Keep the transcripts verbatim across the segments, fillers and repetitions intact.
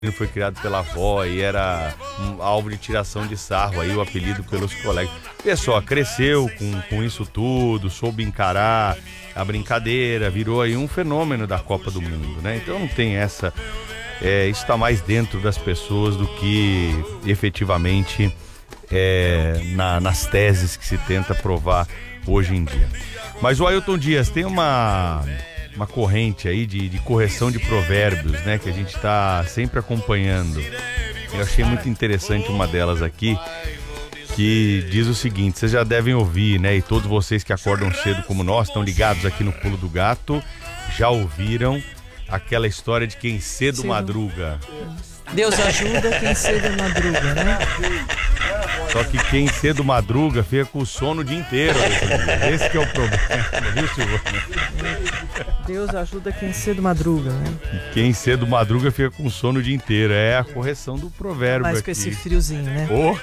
Ele foi criado pela avó e era um alvo de tiração de sarro, aí o apelido pelos colegas. Pessoal, cresceu com, com isso tudo, soube encarar a brincadeira, virou aí um fenômeno da Copa do Mundo, né? Então não tem essa, é, isso está mais dentro das pessoas do que efetivamente é, na, nas teses que se tenta provar hoje em dia. Mas o Ailton Dias tem uma... uma corrente aí de, de correção de provérbios, né, que a gente está sempre acompanhando. Eu achei muito interessante uma delas aqui, que diz o seguinte: vocês já devem ouvir, né, e todos vocês que acordam cedo como nós, estão ligados aqui no Pulo do Gato, já ouviram aquela história de quem cedo, cedo. madruga. Deus ajuda quem cedo madruga, né? Só que quem cedo madruga fica com o sono o dia inteiro. Esse que é o problema, viu, Silvana? Deus ajuda quem cedo madruga, né? Quem cedo madruga fica com sono o dia inteiro. É a correção do provérbio. Mas aqui. com esse friozinho, né? Oh.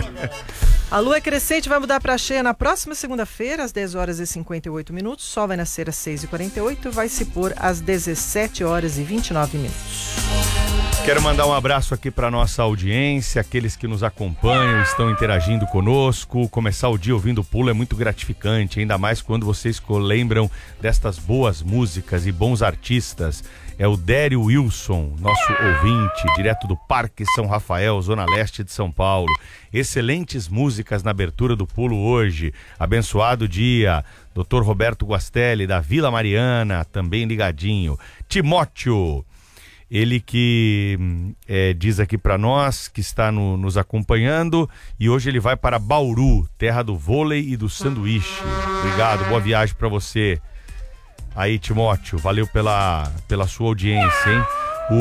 A lua é crescente, vai mudar para cheia na próxima segunda-feira, às dez horas e cinquenta e oito minutos. O sol vai nascer às seis e quarenta e oito e vai se pôr às dezessete horas e vinte e nove minutos. Quero mandar um abraço aqui para nossa audiência, aqueles que nos acompanham, estão interagindo conosco. Começar o dia ouvindo o Pulo é muito gratificante, ainda mais quando vocês lembram destas boas músicas e bons artistas. É o Dério Wilson, nosso ouvinte, direto do Parque São Rafael, Zona Leste de São Paulo. Excelentes músicas na abertura do Pulo hoje. Abençoado dia. doutor Roberto Guastelli, da Vila Mariana, também ligadinho. Timóteo. Ele que é, diz aqui para nós que está no, nos acompanhando, e hoje ele vai para Bauru, terra do vôlei e do sanduíche. Obrigado, boa viagem para você. Aí, Timóteo, valeu pela, pela sua audiência, hein?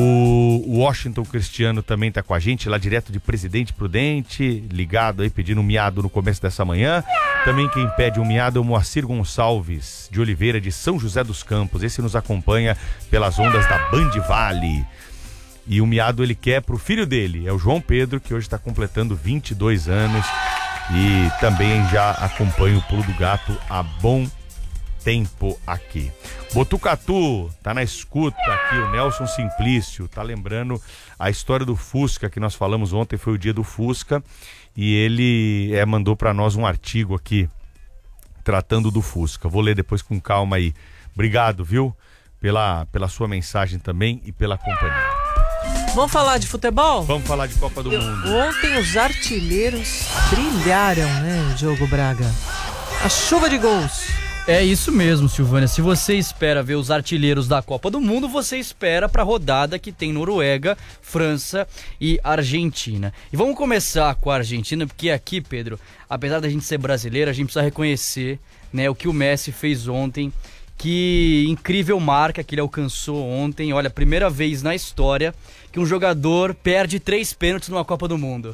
O Washington Cristiano também tá com a gente, lá direto de Presidente Prudente, ligado aí, pedindo um miado no começo dessa manhã. Também quem pede um miado é o Moacir Gonçalves de Oliveira, de São José dos Campos. Esse nos acompanha pelas ondas da Band Vale. E o miado ele quer pro filho dele, é o João Pedro, que hoje está completando vinte e dois anos e também já acompanha o Pulo do Gato há bom tempo aqui. Botucatu tá na escuta aqui, o Nelson Simplício tá lembrando a história do Fusca que nós falamos ontem, foi o dia do Fusca, e ele é, mandou para nós um artigo aqui tratando do Fusca. Vou ler depois com calma aí. Obrigado, viu, pela, pela sua mensagem também e pela companhia. Vamos falar de futebol? Vamos falar de Copa do Eu, Mundo. Ontem os artilheiros brilharam, né, Diogo Braga? A chuva de gols. É isso mesmo, Silvânia. Se você espera ver os artilheiros da Copa do Mundo, você espera para a rodada que tem Noruega, França e Argentina. E vamos começar com a Argentina, porque aqui, Pedro, apesar da gente ser brasileiro, a gente precisa reconhecer, né, o que o Messi fez ontem. Que incrível marca que ele alcançou ontem. Olha, primeira vez na história que um jogador perde três pênaltis numa Copa do Mundo.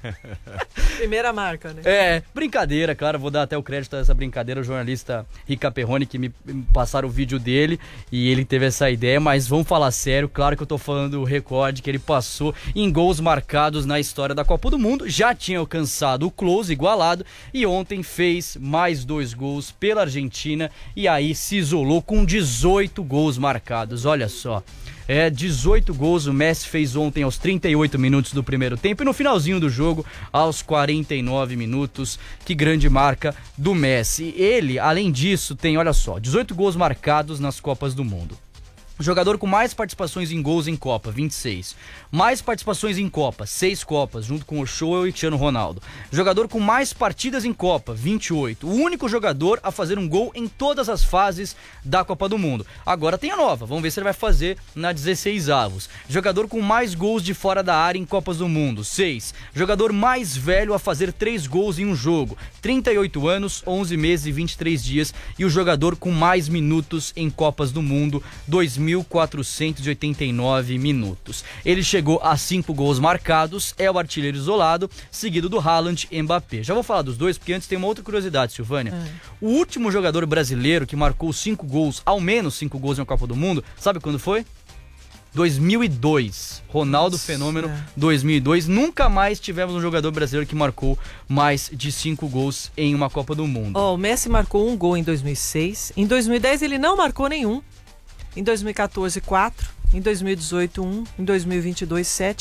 Primeira marca, né? É, brincadeira, claro, vou dar até o crédito a essa brincadeira, o jornalista Rica Perrone, que me passaram o vídeo dele e ele teve essa ideia, mas vamos falar sério, claro que eu tô falando do recorde que ele passou em gols marcados na história da Copa do Mundo, já tinha alcançado o close, igualado, e ontem fez mais dois gols pela Argentina e aí se isolou com dezoito gols marcados, olha só. É, dezoito gols o Messi fez ontem aos trinta e oito minutos do primeiro tempo e no finalzinho do jogo aos quarenta e nove minutos. Que grande marca do Messi. Ele, além disso, tem, olha só, dezoito gols marcados nas Copas do Mundo. Jogador com mais participações em gols em Copa, vinte e seis. Mais participações em Copa, seis Copas, junto com o Ochoa e Cristiano Ronaldo. Jogador com mais partidas em Copa, vinte e oito. O único jogador a fazer um gol em todas as fases da Copa do Mundo. Agora tem a nova, vamos ver se ele vai fazer na dezesseis avos. Jogador com mais gols de fora da área em Copas do Mundo, seis. Jogador mais velho a fazer três gols em um jogo, trinta e oito anos, onze meses e vinte e três dias. E o jogador com mais minutos em Copas do Mundo, dois mil quatrocentos e oitenta e nove minutos. Ele chegou a cinco gols marcados, é o artilheiro isolado, seguido do Haaland e Mbappé. Já vou falar dos dois, porque antes tem uma outra curiosidade, Silvânia. É. O último jogador brasileiro que marcou cinco gols, ao menos cinco gols em uma Copa do Mundo, sabe quando foi? dois mil e dois. Ronaldo Nossa. Fenômeno dois mil e dois. Nunca mais tivemos um jogador brasileiro que marcou mais de cinco gols em uma Copa do Mundo. Oh, o Messi marcou um gol em dois mil e seis. Em dois mil e dez ele não marcou nenhum. Em dois mil e quatorze, quatro. Em dois mil e dezoito, um. Em dois mil e vinte e dois, sete.